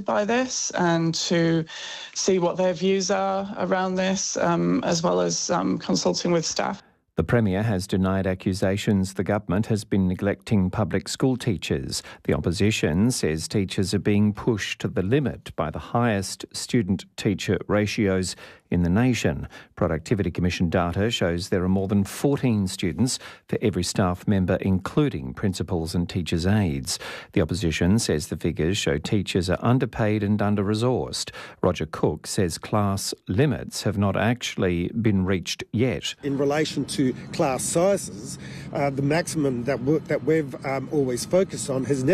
by this and to see what their views are around this, as well as consulting with staff. The Premier has denied accusations the government has been neglecting public school teachers. The opposition says teachers are being pushed to the limit by the highest student-teacher ratios in the nation. Productivity Commission data shows there are more than 14 students for every staff member, including principals and teachers' aides. The opposition says the figures show teachers are underpaid and under-resourced. Roger Cook says class limits have not actually been reached yet. In relation to class sizes, the maximum that we've always focused on has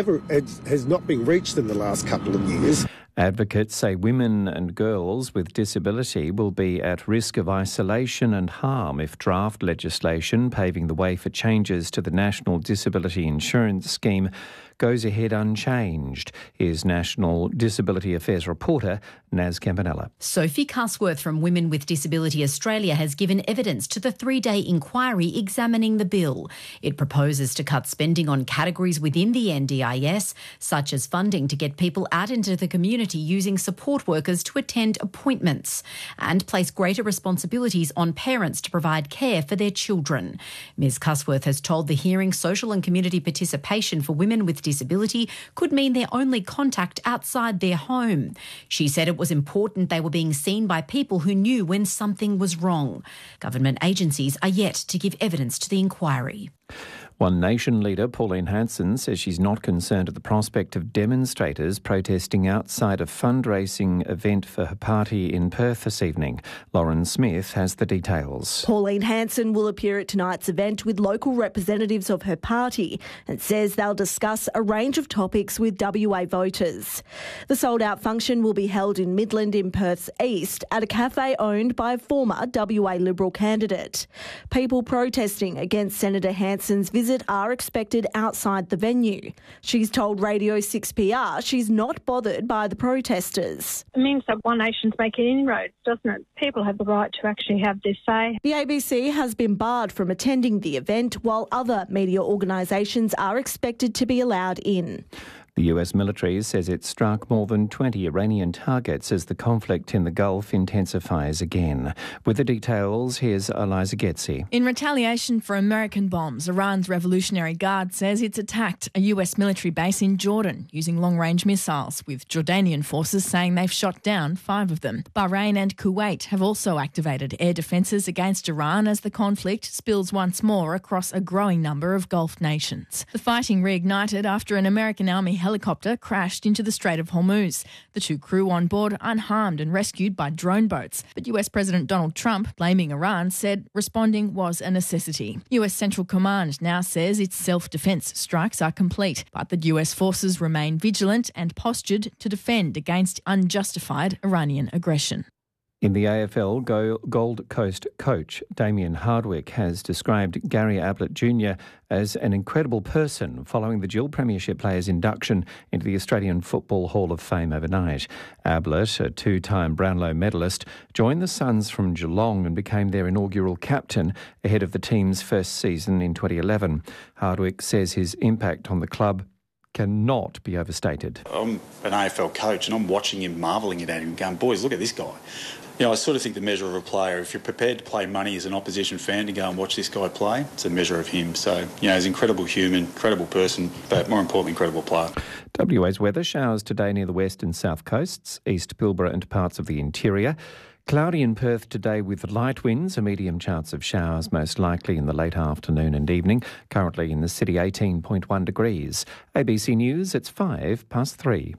not been reached in the last couple of years. Advocates say women and girls with disability will be at risk of isolation and harm if draft legislation paving the way for changes to the National Disability Insurance Scheme goes ahead unchanged. Here's National Disability Affairs reporter Naz Campanella. Sophie Cusworth from Women with Disability Australia has given evidence to the 3-day inquiry examining the bill. It proposes to cut spending on categories within the NDIS, such as funding to get people out into the community using support workers to attend appointments, and place greater responsibilities on parents to provide care for their children. Ms Cusworth has told the hearing social and community participation for women with disability could mean their only contact outside their home. She said it was important they were being seen by people who knew when something was wrong. Government agencies are yet to give evidence to the inquiry. One Nation leader, Pauline Hanson, says she's not concerned at the prospect of demonstrators protesting outside a fundraising event for her party in Perth this evening. Lauren Smith has the details. Pauline Hanson will appear at tonight's event with local representatives of her party and says they'll discuss a range of topics with WA voters. The sold-out function will be held in Midland in Perth's east at a cafe owned by a former WA Liberal candidate. People protesting against Senator Hanson's visit are expected outside the venue. She's told Radio 6PR she's not bothered by the protesters. It means that One Nation's making inroads, doesn't it? People have the right to actually have their say. The ABC has been barred from attending the event, while other media organisations are expected to be allowed in. The US military says it struck more than 20 Iranian targets as the conflict in the Gulf intensifies again. With the details, here's Eliza Getzi. In retaliation for American bombs, Iran's Revolutionary Guard says it's attacked a US military base in Jordan using long-range missiles, with Jordanian forces saying they've shot down 5 of them. Bahrain and Kuwait have also activated air defences against Iran as the conflict spills once more across a growing number of Gulf nations. The fighting reignited after an American Army helicopter crashed into the Strait of Hormuz. The 2 crew on board unharmed and rescued by drone boats. But US President Donald Trump, blaming Iran, said responding was a necessity. US Central Command now says its self-defence strikes are complete, but that US forces remain vigilant and postured to defend against unjustified Iranian aggression. In the AFL, Gold Coast coach Damien Hardwick has described Gary Ablett Jr. as an incredible person following the dual premiership players' induction into the Australian Football Hall of Fame overnight. Ablett, a 2-time Brownlow medalist, joined the Suns from Geelong and became their inaugural captain ahead of the team's first season in 2011. Hardwick says his impact on the club cannot be overstated. I'm an AFL coach and I'm watching him, marvelling at him, going, boys, look at this guy. You know, I sort of think the measure of a player, if you're prepared to play money as an opposition fan to go and watch this guy play, it's a measure of him. So, you know, he's an incredible human, incredible person, but more importantly, incredible player. WA's weather: showers today near the west and south coasts, East Pilbara and parts of the interior. Cloudy in Perth today with light winds, a medium chance of showers most likely in the late afternoon and evening. Currently in the city 18.1 degrees. ABC News, it's 3:05.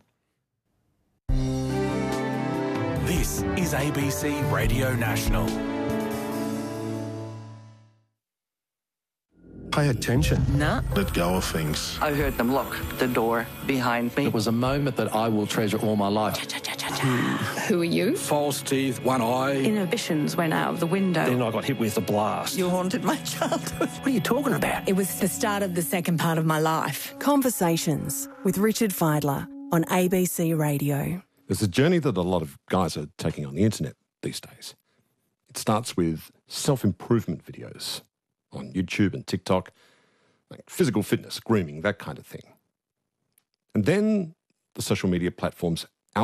This is ABC Radio National. Pay attention. No. Let go of things. I heard them lock the door behind me. It was a moment that I will treasure all my life. Who are you? False teeth, one eye. Inhibitions went out of the window. Then I got hit with a blast. You haunted my childhood. What are you talking about? It was the start of the second part of my life. Conversations with Richard Fidler on ABC Radio. There's a journey that a lot of guys are taking on the internet these days. It starts with self-improvement videos on YouTube and TikTok, like physical fitness, grooming, that kind of thing. And then the social media platforms